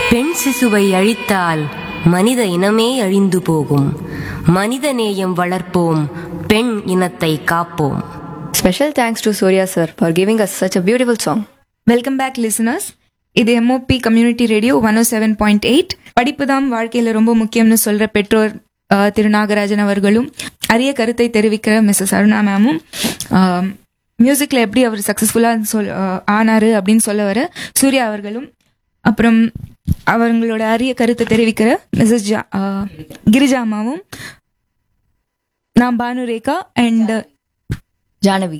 பெண் சிசுவை அழித்தால் மனித இனமே அழிந்து போகும். மனித நேயம் வளர்ப்போம், பெண் இனத்தை காப்போம். Special thanks to Surya sir for giving us such a beautiful song. Welcome back listeners. இது MOP கம்யூனிட்டி ரேடியோ 107.8. படிப்பு தான் வாழ்க்கையில ரொம்ப முக்கியம்னு சொல்ற பெற்றோர் திரு நாகராஜன் அவர்களும், அரிய கருத்தை தெரிவிக்கிற மிஸ்ஸஸ் அருணா மேமும், மியூசிக்ல எப்படி அவர் சக்சஸ்ஃபுல்லா ஆனாரு அப்படின்னு சொல்ல வர சூர்யா அவர்களும், அப்புறம் அவங்களோட அரிய கருத்தை தெரிவிக்கிற மிஸ்ஸஸ் கிரிஜா அம்மாவும், நான் பானுரேகா அண்ட் ஜானவி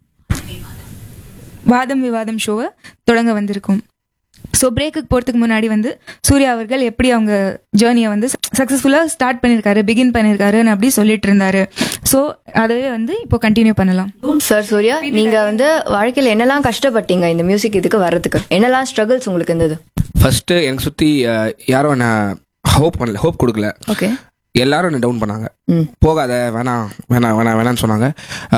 வாதம் விவாதம் ஷோவை தொடங்க வந்திருக்கோம். ஸோ பிரேக்குக்கு போகிறதுக்கு முன்னாடி சூர்யா அவர்கள் எப்படி அவங்க ஜேர்னியை சக்ஸஸ்ஃபுல்லாக ஸ்டார்ட் பண்ணியிருக்காரு, பிகின் பண்ணியிருக்காருன்னு அப்படி சொல்லிட்டு இருந்தாரு. ஸோ அதவே இப்போ கண்டினியூ பண்ணலாம். சார் சூர்யா, நீங்க வாழ்க்கையில் என்னெல்லாம் கஷ்டப்பட்டீங்க இந்த மியூசிக் இதுக்கு வர்றதுக்கு? என்னெல்லாம் ஸ்ட்ரகிள்ஸ் உங்களுக்கு இருந்தது? ஃபர்ஸ்ட் எனக்கு சுற்றி யாரும் என்ன ஹோப் கொடுக்கல. ஓகே. எல்லாரும் என்ன டவுன் பண்ணாங்க, போகாத, வேணாம் வேணாம் வேணாம் வேணான்னு சொன்னாங்க.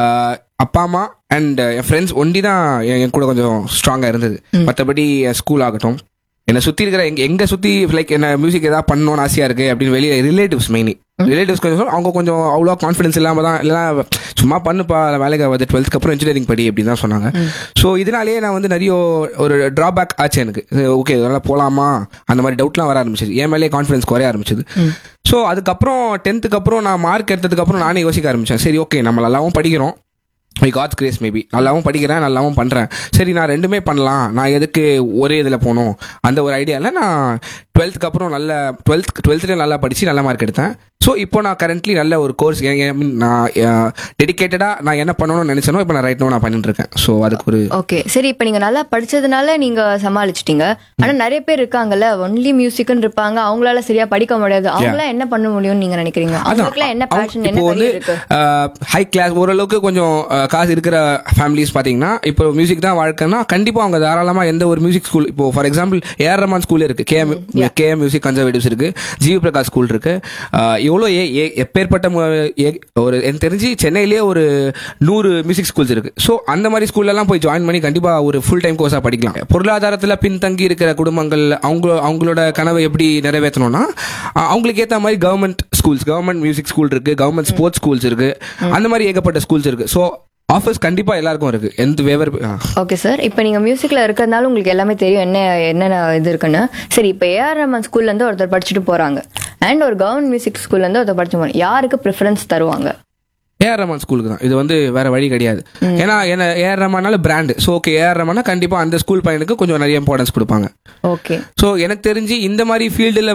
அப்பா அம்மா அண்ட் என் ஃப்ரெண்ட்ஸ் ஒண்டி தான் என் கூட கொஞ்சம் ஸ்ட்ராங்காக இருந்தது. மற்றபடி ஸ்கூல் ஆகட்டும், என்னை சுற்றி இருக்கிற எங்க சுற்றி லைக் என்ன மியூசிக் ஏதாவது பண்ணணும்னு ஆசையாக இருக்குது அப்படின்னு வெளியே ரிலேட்டிவ்ஸ், மெயினி ரிலேட்டிவ்ஸ் கொஞ்சம் அவங்க கொஞ்சம் அவ்வளோ கான்ஃபிடன்ஸ் இல்லாமல் தான், இல்லைனா சும்மா பண்ணுப்பா வேலைக்கு ஆகுது, 12th அப்புறம் இன்ஜினியரிங் படி அப்படின்னு தான் சொன்னாங்க. ஸோ இதனாலேயே நான் நிறைய ஒரு ட்ராபேக் ஆச்சு எனக்கு. ஓகே இதெல்லாம் போகலாமா அந்த மாதிரி டவுட்லாம் வர ஆரம்பிச்சது, என் மேலே கான்ஃபிடன்ஸ் குறைய ஆரம்பிச்சது. ஸோ அதுக்கப்புறம் 10th அப்புறம் நான் மார்க் எடுத்ததுக்கப்புறம் நானே யோசிக்க ஆரம்பித்தேன். சரி ஓகே நம்ம நல்லாவும் படிக்கிறோம், காட்ஸ் கிரேஸ் மேபி, நல்லாவும் படிக்கிறேன் நல்லாவும் பண்ணுறேன், சரி நான் ரெண்டுமே பண்ணலாம், நான் எதுக்கு ஒரே இதில் போகணும் அந்த ஒரு ஐடியாவில் நான் 12th அப்புறம் நல்ல 12th நல்லா படித்து நல்ல மார்க் எடுத்தேன். ஸோ இப்போ நான் கரண்ட்லி நல்ல ஒரு கோர்ஸ் நான் டெடிக்கேட்டடாக நான் என்ன பண்ணணும்னு நினச்சேனோ இப்போ நான் ரைட் நான் பண்ணிட்டு இருக்கேன். ஸோ அதுக்கு ஒரு ஓகே சரி. இப்போ நீங்கள் நல்லா படித்ததுனால நீங்கள் சமாளிச்சிட்டீங்க. ஆனால் நிறைய பேர் இருக்காங்கல்ல, ஒன்லி மியூசிக்னு இருப்பாங்க, அவங்களால சரியா படிக்க முடியாது, அவங்களாம் என்ன பண்ண முடியும்னு நீங்கள் நினைக்கிறீங்க? அவங்களுக்குலாம் என்ன பேஷன், என்ன கரியர் இருக்கு? ஹை கிளாஸ் ஓரளவுக்கு கொஞ்சம் காசு இருக்கிற ஃபேமிலிஸ் பார்த்தீங்கன்னா இப்போ மியூசிக் தான் வாழ்க்கைன்னா கண்டிப்பாக அவங்க தாராளமாக எந்த ஒரு மியூசிக் ஸ்கூல், இப்போ for example AR Rahman school இருக்கு, கேஎம் மியூசிக் கன்சர்வேட்டிவ்ஸ் இருக்கு, ஜிவி பிரகாஷ் ஸ்கூல் இருக்கு. எவ்வளோ எப்பேற்பட்ட ஒரு எனக்கு தெரிஞ்சு சென்னையிலேயே ஒரு 100 மியூசிக் ஸ்கூல்ஸ் இருக்கு. ஸோ அந்த மாதிரி ஸ்கூல்லலாம் போய் ஜாயின் பண்ணி கண்டிப்பாக ஒரு ஃபுல் டைம் கோர்ஸாக படிக்கலாம். பொருளாதாரத்தில் பின்தங்கி இருக்கிற குடும்பங்கள் அவங்களோட கனவை எப்படி நிறைவேற்றணும்னா அவங்களுக்கு ஏற்ற மாதிரி government schools, government music school இருக்கு, கவர்மெண்ட் ஸ்போர்ட்ஸ் ஸ்கூல்ஸ் இருக்கு, அந்த மாதிரி ஏகப்பட்ட ஸ்கூல்ஸ் இருக்கு. ஸோ ஆஃபர்ஸ் கண்டிப்பா எல்லாருக்கும் இருக்கு. எந்த வேவர். ஓகே சார், இப்போ நீங்க மியூசிக்ல இருக்கிறதுனால உங்களுக்கு எல்லாமே தெரியும் என்னென்ன இது இருக்குன்னு. சரி, இப்போ ஏஆர் ரஹ்மான் ஸ்கூல்ல இருந்து ஒருத்தர் படிச்சுட்டு போறாங்க அண்ட் ஒரு கவர்மெண்ட் மியூசிக் ஸ்கூல்ல இருந்து ஒருத்தர் படிச்சு போறாங்க, யாருக்கு ப்ரிஃபரன்ஸ் தருவாங்க? ஏஆர் ரஹ்மான் ஸ்கூலுக்கு தான். இது வேற வழி கிடையாது. ஏன்னா AR ரஹ்மானால brand. So okay AR ரஹ்மானா கண்டிப்பா அந்த ஸ்கூல் பையனுக்கு கொஞ்சம் நிறைய இம்பார்ட்டன்ஸ் கொடுப்பாங்க. ஓகே. ஸோ எனக்கு தெரிஞ்சு இந்த மாதிரி ஃபீல்டுல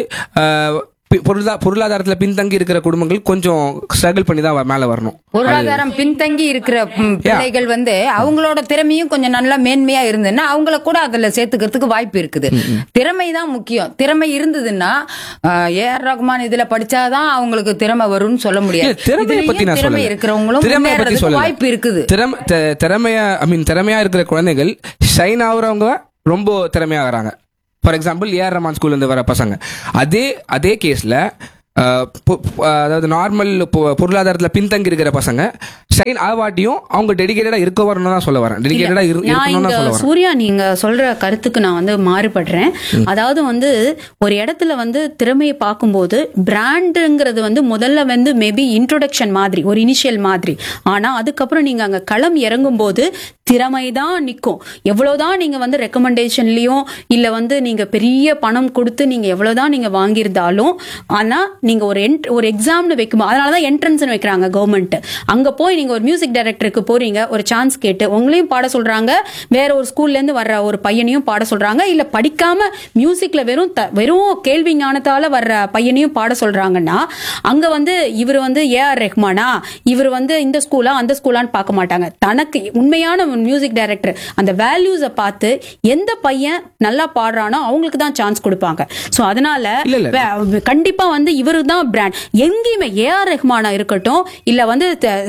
பொருளாதாரத்துல பின்தங்கி இருக்கிற குடும்பங்கள் கொஞ்சம் ஸ்ட்ரகிள் பண்ணி தான் மேல வரணும். பொருளாதாரம் பின்தங்கி இருக்கிற பிள்ளைகள் அவங்களோட திறமையும் கொஞ்சம் நல்லா மேன்மையா இருந்ததுன்னா அவங்கள கூட அதுல சேர்த்துக்கிறதுக்கு வாய்ப்பு இருக்குது. திறமை தான் முக்கியம். திறமை இருந்ததுன்னா ஏஆர் ரஹ்மான் இதுல படிச்சாதான் அவங்களுக்கு திறமை வரும்னு சொல்ல முடியாது. திறமை இருக்கிறவங்களும் வாய்ப்பு இருக்குது. திறமையா இருக்கிற குழந்தைகள் ஷைன் ஆகுறவங்க ரொம்ப திறமையாகிறாங்க. ஃபார் எக்ஸாம்பிள் ஏஆர் ரஹ்மான் ஸ்கூல்ல இருந்து வர பசங்க அதே கேஸ்ல அதாவது நார்மல் பொருளாதாரத்துல பின்தங்கி இருக்கிற பசங்க ஷைன் ஆவாட்டியும் அவங்க டெடிகேட்டடா இருக்க வரணும் தான் சொல்ல வரேன். டெடிகேட்டடா இருக்கணும்னு தான் சொல்ல வரேன். சூர்யா, நீங்க சொல்ற கருத்துக்கு நான் மாறுபடுறேன். அதாவது ஒரு இடத்துல திறமையை பார்க்கும்போது பிராண்டுங்கிறது முதல்ல மேபி இன்ட்ரோடக்ஷன் மாதிரி, ஒரு இனிஷியல் மாதிரி. ஆனா அதுக்கப்புறம் நீங்க அங்க களம் இறங்கும் போது திறமைதான் நிற்கும். எவ்வளவுதான் நீங்க ரெக்கமெண்டேஷன்லயும் இல்ல நீங்க பெரிய பணம் கொடுத்து நீங்க எவ்வளவுதான் நீங்க வாங்கியிருந்தாலும், ஆனா நீங்க ஒரு எக்ஸாம்னு வைக்கும்போது, அதனாலதான் என்ட்ரன்ஸ் வைக்கிறாங்க கவர்மெண்ட். அங்க போய் நீங்க ஒரு மியூசிக் டைரக்டருக்கு போறீங்க, ஒரு சான்ஸ் கேட்டு உங்களையும் பாட சொல்றாங்க, வேற ஒரு ஸ்கூல்ல இருந்து வர்ற ஒரு பையனையும் பாட சொல்றாங்க, இல்ல படிக்காம மியூசிக்ல வெறும் கேள்வி ஞானத்தால வர்ற பையனையும் பாட சொல்றாங்கன்னா அங்க இவர் ஏஆர் ரஹ்மானா, இவர் இந்த ஸ்கூலா அந்த ஸ்கூலான்னு பார்க்க மாட்டாங்க. தனக்கு உண்மையான மியூசிக் டைரக்டர் அந்த வேல்யூஸை பார்த்து எந்த பையன் நல்லா பாடுறானோ அவங்களுக்கு தான் சான்ஸ் கொடுப்பாங்க. சோ அதனால கண்டிப்பா இவர் அவரு தான் பிராண்ட். எங்கேயுமே ஏஆர் ரஹ்மானா இருக்கட்டும், இல்ல வந்து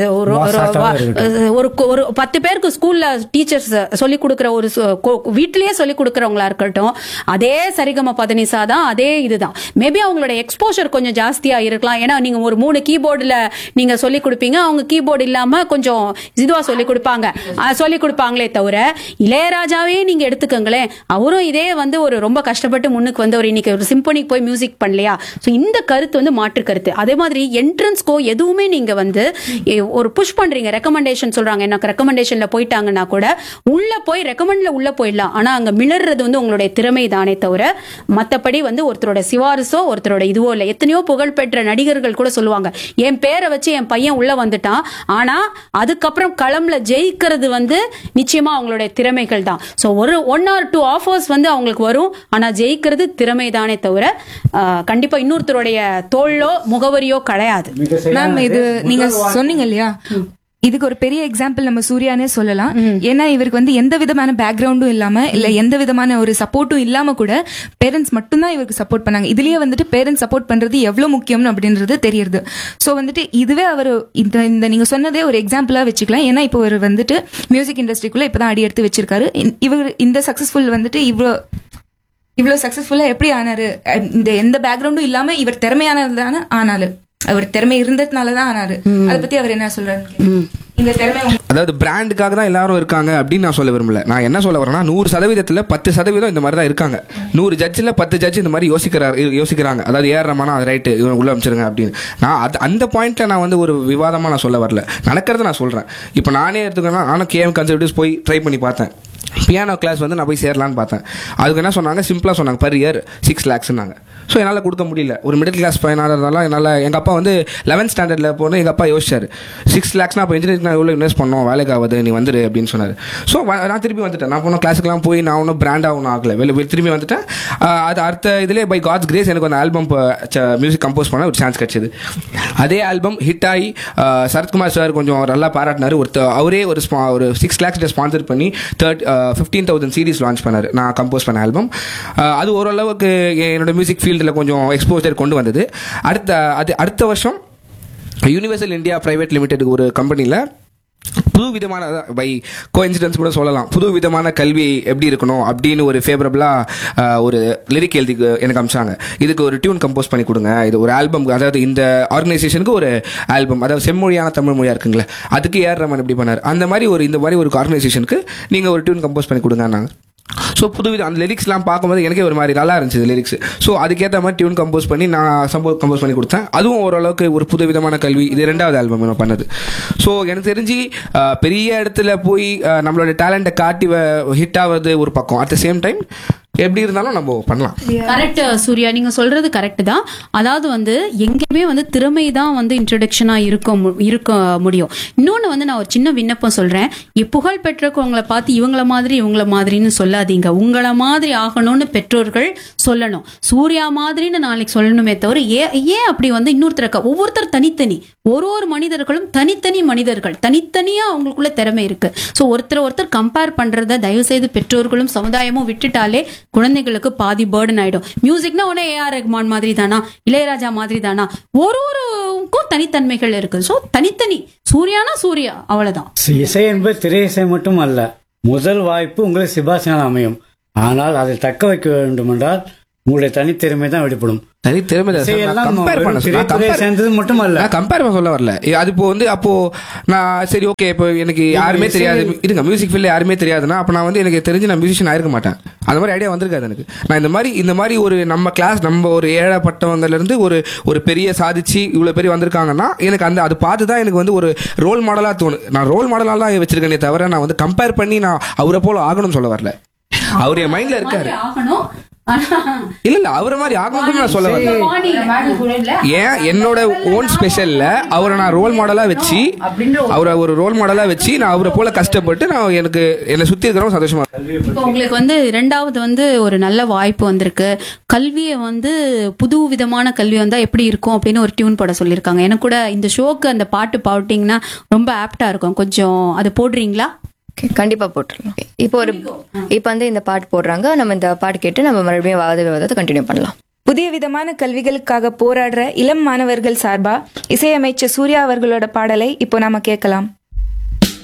ஒரு 10 பேருக்கு ஸ்கூல்ல டீச்சர்ஸ் சொல்லி கொடுக்கிற ஒரு வீட்டிலேயே சொல்லி கொடுக்கறவங்களா இருக்கட்டும், அதே சரிகம பதனிசா தான், அதே இதுதான். மேபி அவங்களோட எக்ஸ்போஷர் கொஞ்சம் ஜாஸ்தியா இருக்கலாம். ஏன்னா நீங்க ஒரு 3 கீபோர்டுல நீங்க சொல்லி கொடுப்பீங்க, அவங்க கீபோர்டு இல்லாம கொஞ்சம் இதுவா சொல்லி கொடுப்பாங்களே தவிர, இளையராஜாவே நீங்க எடுத்துக்கங்களேன், அவரும் இதே வந்து ஒரு ரொம்ப கஷ்டப்பட்டு முன்னுக்கு வந்து ஒரு இன்னைக்கு ஒரு சிம்பனிக்கு போய் மியூசிக் பண்ணலையா. சோ இந்த கருத்து வந்து மாற்று கருத்து. அதே மாதிரி என்ட்ரன்ஸ்கோ எதுவுமே நீங்க வந்து ஒரு புஷ் பண்றீங்க, ரெக்கமெண்டேஷன் சொல்றாங்க, எனக்கு ரெக்கமெண்டேஷன்ல போயிட்டாங்கன்னா கூட உள்ள போய் ரெக்கமெண்ட்ல உள்ள போயிடலாம். ஆனா அங்க மிளறது வந்து உங்களுடைய திறமை தானே தவிர மத்தபடி வந்து ஒருத்தரோட சிவாரிசோ ஒருத்தரோட இதுவோ இல்ல. எத்தனையோ புகழ்பெற்ற நடிகர்கள் கூட சொல்லுவாங்க, என் பேரை வச்சு என் பையன் உள்ள வந்துட்டான், ஆனா அதுக்கப்புறம் களம்ல ஜெயிக்கிறது வந்து நிச்சயமா அவங்களுடைய திறமைகள் தான். சோ ஒரு 1 or 2 ஆஃபர்ஸ் வந்து அவங்களுக்கு வரும், ஆனா ஜெயிக்கிறது திறமை தானே தவிர கண்டிப்பா இன்னொருத்தருடைய தோளோ முகவரியோ கிடையாது. மேம், இது நீங்க சொன்னீங்க இல்லையா, இதுக்கு ஒரு பெரிய எக்ஸாம்பிள் நம்ம சூர்யானே சொல்லலாம். ஏன்னா இவருக்கு வந்து எந்த விதமான பேக்ரவுண்டும் இல்லாம, இல்ல எந்த விதமான ஒரு சப்போர்ட்டும் இல்லாம கூட பேரண்ட்ஸ் மட்டும்தான் இவருக்கு சப்போர்ட் பண்ணாங்க. இதுலயே வந்துட்டு பேரண்ட்ஸ் சப்போர்ட் பண்றது எவ்வளவு முக்கியம் அப்படின்றது தெரியுது. சோ வந்துட்டு இதுவே அவர் இந்த நீங்க சொன்னதே ஒரு எக்ஸாம்பிளா வச்சுக்கலாம். ஏன்னா இப்போ அவர் வந்துட்டு மியூசிக் இண்டஸ்ட்ரிக்குள்ள இப்பதான் அடி எடுத்து வச்சிருக்காரு. இவர் இந்த சக்சஸ்ஃபுல் வந்துட்டு இவ்வளவு சக்சஸ்ஃபுல்லா எப்படி ஆனாரு? இந்த எந்த பேக்ரவுண்டும் இல்லாம இவர் திறமையானதுதானே ஆனாரு, அவர் திறமை இருந்ததுனாலதான் ஆனாரு. அதை பத்தி அவர் என்ன சொல்றாரு? இந்த திறமை, அதாவது பிராண்டுக்காக தான் எல்லாரும் இருக்காங்க அப்படின்னு நான் சொல்ல விரும்பல. நான் என்ன சொல்ல வரேன்னா 100% 10% இந்த மாதிரி தான் இருக்காங்க. 100 ஜட்ஜில் 10 ஜட்ஜ் இந்த மாதிரி யோசிக்கிறாங்க. அதாவது ஏஆர் ரஹ்மானா அது ரைட்டு, இவங்க உள்ள அமைச்சிருங்க அப்படின்னு. நான் அந்த பாயிண்ட்ல நான் வந்து ஒரு விவாதமா நான் சொல்ல வரல, நடக்கிறத நான் சொல்றேன். இப்போ நானே எடுத்துக்கணும், நானும் கேஎம் கன்சர்வேட்டிவ்ஸ் போய் ட்ரை பண்ணி பார்த்தேன். பியானோ கிளாஸ் வந்து நான் போய் சேரலான்னு பார்த்தேன். அதுக்கு என்ன சொன்னாங்க, சிம்பிளாக சொன்னாங்க, பர் இயர் 6 lakhsனாங்க. ஸோ என்னால் கொடுக்க முடியல. ஒரு மிடில் கிளாஸ் பையனாக இருந்தாலும் என்னால், எங்கள் அப்பா வந்து 11th ஸ்டாண்டர்டில் போன எங்கள் அப்பா யோசிச்சார், 6 lakhsனா அப்போ இன்ஜினியரிங் நான் எவ்வளோ இன்வெஸ்ட் பண்ணோம், வேலைக்கு ஆகுது, நீ வந்துரு அப்படின்னு சொன்னார். ஸோ நான் திருப்பி வந்துட்டேன். நான் போன கிளாஸுக்குலாம் போய் நான் ஒன்றும் பிராண்டாக ஒன்றும் ஆகலை, வெளியே திரும்பி வந்துட்டேன். அது அடுத்த இதிலே பை காட்ஸ் கிரேஸ் எனக்கு அந்த ஆல்பம் மியூசிக் கம்போஸ் பண்ண ஒரு சான்ஸ் கிடச்சிது. அதே ஆல்பம் ஹிட் ஆகி சரத்குமார் சார் கொஞ்சம் நல்லா பாராட்டினார். அவரே ஒரு 6 lakhs ஸ்பான்சர் பண்ணி 15,000 CDs லான்ச் பண்ணார். நான் கம்போஸ் பண்ண ஆல்பம் அது ஓரளவுக்கு என்னோட மியூசிக் ஃபீல்டில் கொஞ்சம் எக்ஸ்போஜர் கொண்டு வந்தது. அடுத்த வருஷம் யூனிவர்சல் இந்தியா பிரைவேட் லிமிடெட் ஒரு கம்பெனியில் புது விதமான, பை கோஇன்சிடென்ஸ் கூட சொல்லலாம், புது விதமான கல்வி எப்படி இருக்கணும் அப்படின்னு ஒரு ஃபேவரபிளாக ஒரு லிரிக் எழுதி எனக்கு அமிச்சாங்க. இதுக்கு ஒரு டியூன் கம்போஸ் பண்ணி கொடுங்க, இது ஒரு ஆல்பம், அதாவது இந்த ஆர்கனைசேஷனுக்கு ஒரு ஆல்பம், அதாவது செம்மொழியான தமிழ் மொழியாக இருக்குங்களே, அதுக்கு ஏஆர் ரஹ்மான் எப்படி பண்ணார், அந்த மாதிரி இந்த மாதிரி ஒரு ஆர்கனைசேஷனுக்கு நீங்கள் ஒரு டியூன் கம்போஸ் பண்ணி கொடுங்க. ஸோ புதுவிதம் அந்த லிரிக்ஸ்லாம் பார்க்கும்போது எனக்கே ஒரு மாதிரி நல்லா இருந்துச்சு லிரிக்ஸ். ஸோ அதுக்கேற்ற மாதிரி டியூன் கம்போஸ் பண்ணி நான் கம்போஸ் பண்ணி கொடுத்தேன். அதுவும் ஓரளவுக்கு ஒரு புதுவிதமான கல்வி. இது 2வது ஆல்பம் நான் பண்ணது. ஸோ எனக்கு தெரிஞ்சு பெரிய இடத்துல போய் நம்மளோட டேலண்ட்டை காட்டி ஹிட் ஆகுது ஒரு பக்கம், அட் த சேம் டைம் எப்படி இருந்தாலும் நம்ம பண்ணலாம். கரெக்ட் சூர்யா, நீங்க சொல்றது கரெக்ட் தான். அதாவது வந்து எங்கேயுமே வந்து திறமை தான் வந்து இன்ட்ரோடக்ஷனா இருக்க முடியும். இன்னொன்னு வந்து நான் ஒரு சின்ன விண்ணப்பம் சொல்றேன், புகழ் பெற்றவங்களை பார்த்து இவங்கள மாதிரின்னு சொல்லாதீங்க. உங்களை மாதிரி ஆகணும்னு பெற்றோர்கள் சொல்லணும். சூர்யா மாதிரின்னு நாளைக்கு சொல்லணுமே தவிர ஏன் அப்படி வந்து ஒவ்வொருத்தர் தனித்தனி, ஒரு மனிதர்களும் தனித்தனி மனிதர்கள், தனித்தனியா அவங்களுக்குள்ள திறமை இருக்கு. ஸோ ஒருத்தர் கம்பேர் பண்றத தயவு செய்து பெற்றோர்களும் சமுதாயமும் விட்டுட்டாலே குழந்தைகளுக்கு பாதி பேர்டன் ஆயிடும். மியூசிக்னா உடனே ஏஆர் ரஹ்மான் மாதிரி தானா, இளையராஜா மாதிரி தானா, ஒருவருக்கும் தனித்தன்மைகள் இருக்கு. ஸோ தனித்தனி, சூர்யானா சூர்யா, அவ்வளவுதான். இசை என்பது திரை இசை மட்டும் அல்ல. முதல் வாய்ப்பு உங்களுக்கு சிபாசனால் அமையும். ஆனால் அதை தக்க வைக்க வேண்டும் என்றால் உங்களுடைய தனித்திறமை தான் வெளிப்படும். தனித்திறமை மட்டும் அல்ல, கம்பேர் சொல்ல வரல. அது இப்போ வந்து அப்போ நான் சரி ஓகே, இப்போ எனக்கு யாருமே தெரியாது, இருங்க மியூசிக் ஃபீல்ட்ல யாருமே தெரியாதுன்னா அப்ப நான் வந்து எனக்கு தெரிஞ்சு நான் மியூசிஷியன் ஆயிருக்க மாட்டேன். அந்த மாதிரி ஐடியா வந்திருக்காது எனக்கு. நான் இந்த மாதிரி ஒரு நம்ம கிளாஸ், நம்ம ஒரு ஏழப்பட்டவங்கல இருந்து ஒரு பெரிய சாதிச்சு இவ்வளவு பெரிய வந்திருக்காங்கன்னா எனக்கு அது பார்த்து தான் எனக்கு வந்து ஒரு ரோல் மாடலா தோணும். நான் ரோல் மாடலா தான் வச்சிருக்கேனே தவிர நான் வந்து கம்பேர் பண்ணி நான் அவரை போல ஆகணும்னு சொல்ல வரல. அவர் என் மைண்ட்ல இருக்காரு. இல்ல அவரை மாதிரி ஆகணும்னு நான் சொல்ல வரல. ஏன் என்னோட ஓன் ஸ்பெஷல்ல அவரை நான் ரோல் மாடலா வச்சு, அவரை ஒரு ரோல் மாடலா வச்சு நான் அவரை போல கஷ்டப்பட்டு நான் என்னை சுத்தி இருக்கிறவங்க சந்தோஷமா. இப்போ உங்களுக்கு வந்து 2வது வந்து ஒரு நல்ல வாய்ப்பு வந்திருக்கு. கல்வியை வந்து புது விதமான கல்வி வந்தா எப்படி இருக்கும் அப்படின்னு ஒரு டியூன் போட சொல்லியிருக்காங்க. எனக்கு கூட இந்த ஷோக்கு அந்த பாட்டு பாட்டிங்கன்னா ரொம்ப ஆப்டா இருக்கும். கொஞ்சம் அது போடுறீங்களா? கண்டிப்பா போட்டுருலாம். இப்போ வந்து இந்த பாட்டு போடுறாங்க, நம்ம இந்த பாட்டு கேட்டு நம்ம மறுபடியும் வாத விவாதத்தை கண்டினியூ பண்ணலாம். புதிய விதமான கல்விகளுக்காக போராடுற இளம் மாணவர்கள் சார்பா இசையமைச்சர் சூர்யா அவர்களோட பாடலை இப்போ நாம கேட்கலாம்.